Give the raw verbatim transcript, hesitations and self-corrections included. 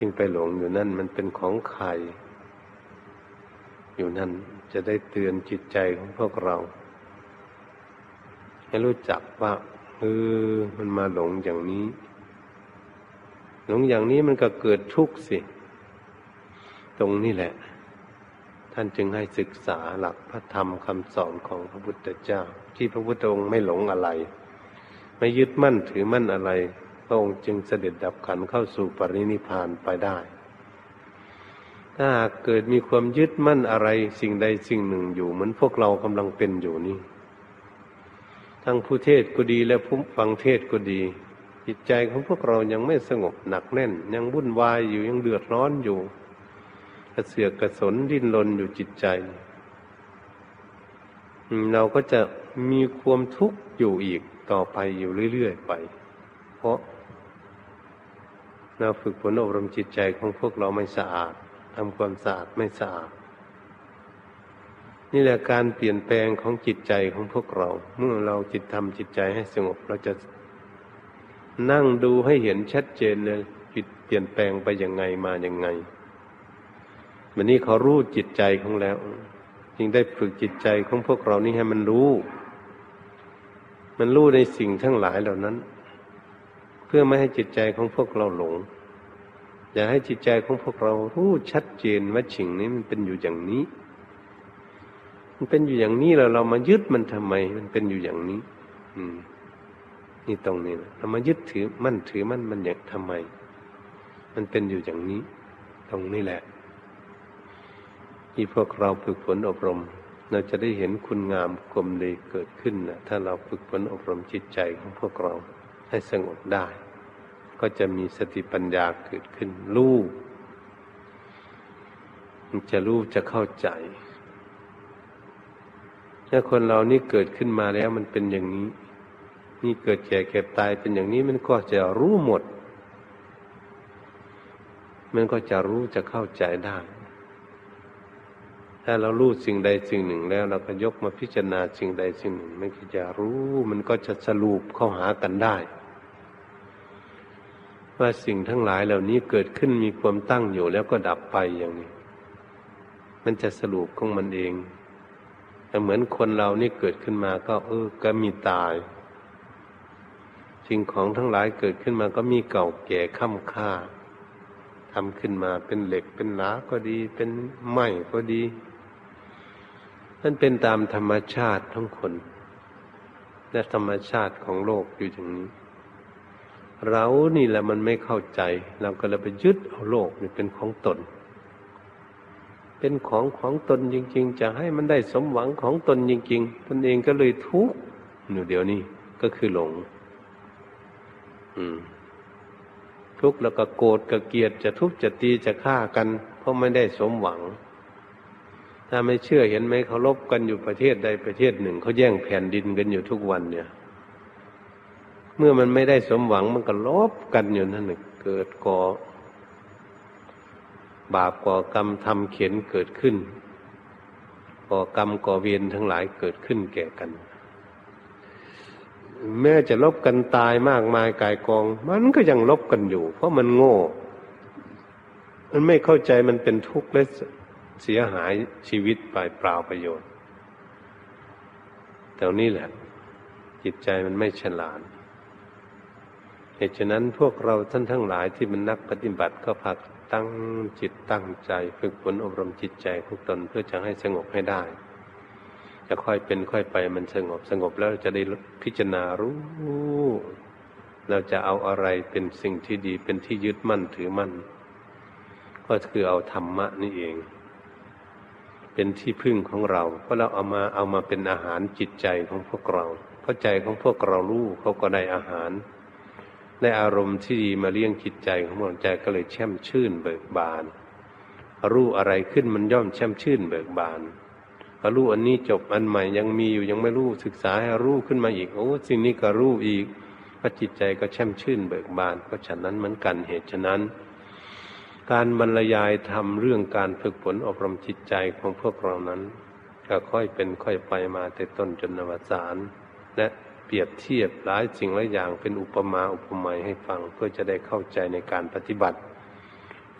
จึงไปหลงอยู่นั่นมันเป็นของใครอยู่นั่นจะได้เตือนจิตใจของพวกเราให้รู้จักว่าเออมันมาหลงอย่างนี้หลงอย่างนี้มันก็เกิดทุกข์สิตรงนี้แหละท่านจึงให้ศึกษาหลักพระธรรมคำสอนของพระพุทธเจ้าที่พระพุทธองค์ไม่หลงอะไรไม่ยึดมั่นถือมั่นอะไรพระองค์จึงเสด็จดับขันธ์เข้าสู่ปรินิพพานไปได้ถ้าหากเกิดมีความยึดมั่นอะไรสิ่งใดสิ่งหนึ่งอยู่เหมือนพวกเรากำลังเป็นอยู่นี่ทั้งผู้เทศก็ดีและผู้ฟังเทศก็ดีจิตใจของพวกเรายังไม่สงบหนักแน่นยังวุ่นวายอยู่ยังเดือดร้อนอยู่กระเสือกกระสนดิ้นรนอยู่จิตใจเราก็จะมีความทุกข์อยู่อีกต่อไปอยู่เรื่อยๆไปเพราะเราฝึกฝนอบรมจิตใจของพวกเราไม่สะอาดทำความสะอาดไม่สะอาดนี่แหละการเปลี่ยนแปลงของจิตใจของพวกเราเมื่อเราจิตทำจิตใจให้สงบเราจะนั่งดูให้เห็นชัดเจนเลยจิตเปลี่ยนแปลงไปยังไงมายังไงวันนี้เขารู้จิตใจของแล้วจึงได้ฝึกจิตใจของพวกเรานี่ให้มันรู้มันรู้ในสิ่งทั้งหลายเหล่านั้นเพื่อไม่ให้จิตใจของพวกเราหลงอย่าให้จิตใจของพวกเรารู้ชัดเจนว่าสิ่งนี้มันเป็นอยู่อย่างนี้มันเป็นอยู่อย่างนี้แล้วเรามายึดมันทำไมมันเป็นอยู่อย่างนี้อืมนี่ตรงนี้นะเรามายึดถือมั่นถือมั่นมันอย่างทำไมมันเป็นอยู่อย่างนี้ตรงนี้แหละที่พวกเราฝึกฝนอบรมเราจะได้เห็นคุณงามความดีเกิดขึ้นนะถ้าเราฝึกฝนอบรมจิตใจของพวกเราให้สงบได้ก็จะมีสติปัญญาเกิดขึ้นรู้จะรู้จะเข้าใจถ้าคนเรานี่เกิดขึ้นมาแล้วมันเป็นอย่างนี้นี่เกิดแก่เก็บตายเป็นอย่างนี้มันก็จะรู้หมดมันก็จะรู้จะเข้าใจได้ถ้าเรารู้สิ่งใดสิ่งหนึ่งแล้วเราก็ยกมาพิจารณาสิ่งใดสิ่งหนึ่งมันก็จะรู้มันก็จะสรุปเข้าหากันได้ว่าสิ่งทั้งหลายเหล่านี้เกิดขึ้นมีความตั้งอยู่แล้วก็ดับไปอย่างนี้มันจะสรุปของมันเองแต่เหมือนคนเรานี่เกิดขึ้นมาก็เออก็มีตายสิ่งของทั้งหลายเกิดขึ้นมาก็มีเก่าแก่ค่ำค่าทำขึ้นมาเป็นเหล็กเป็นหลาก็ดีเป็นไม้ก็ดีนั่นเป็นตามธรรมชาติของคนและธรรมชาติของโลกอยู่อย่างนี้เรานี่แหละมันไม่เข้าใจเราก็เลยไปยึดเอาโลกนี่เป็นของตนเป็นของของตนจริงๆจะให้มันได้สมหวังของตนจริงๆตนเองก็เลยทุกข์อยู่เดี๋ยวนี้ก็คือหลงอืมทุกข์แล้วก็โกรธก็เกลียดจะทุบจะตีจะฆ่ากันเพราะไม่ได้สมหวังถ้าไม่เชื่อเห็นไหมเขารบกันอยู่ประเทศใดประเทศหนึ่งเขาแย่งแผ่นดินกันอยู่ทุกวันเนี่ยเมื่อมันไม่ได้สมหวังมันก็ลบกันอยู่นั่นน่ะเกิดก่อบาปก่อกรรมทำเข็ญเกิดขึ้นก่อกรรมก่อเวรทั้งหลายเกิดขึ้นแก่กันแม้จะลบกันตายมากมายกายกองมันก็ยังลบกันอยู่เพราะมันโง่มันไม่เข้าใจมันเป็นทุกข์และเสียหายชีวิตไปเปล่าประโยชน์แต่นี้แหละจิตใจมันไม่ฉลาดเหตุฉะนั้นพวกเราท่านทั้งหลายที่เป็นนักปฏิบัติก็พาตั้งจิตตั้งใจฝึกฝนอบรมจิตใจของตนเพื่อจะให้สงบให้ได้จะค่อยเป็นค่อยไปมันสงบสงบแล้วจะได้พิจารณารู้เราจะเอาอะไรเป็นสิ่งที่ดีเป็นที่ยึดมั่นถือมั่นก็คือเอาธรรมะนี่เองเป็นที่พึ่งของเราเพราะเราเอามาเอามาเป็นอาหารจิตใจของพวกเราเพราะใจของพวกเรารู้เขาก็ได้อาหารได้อารมณ์ที่ดีมาเลี้ยงจิตใจของเราใจก็เลยแช่มชื่นเบิกบานรู้อะไรขึ้นมันย่อมแช่มชื่นเบิกบานพอรู้อันนี้จบอันใหม่ยังมีอยู่ยังไม่รู้ศึกษาให้รู้ขึ้นมาอีกโอ้สิ่งนี้ก็รู้อีกพระจิตใจก็แช่มชื่นเบิกบานเพราะฉะนั้นเหมือนกันเหตุฉะนั้นการบรรยายธรรมเรื่องการฝึกฝนอบรมจิตใจของพวกเรานั้นก็ค่อยเป็นค่อยไปมาแต่ต้นจนอวสานและเปรียบเทียบหลายสิ่งหลายอย่างเป็นอุปมาอุปไมยให้ฟังเพื่อจะได้เข้าใจในการปฏิบัติ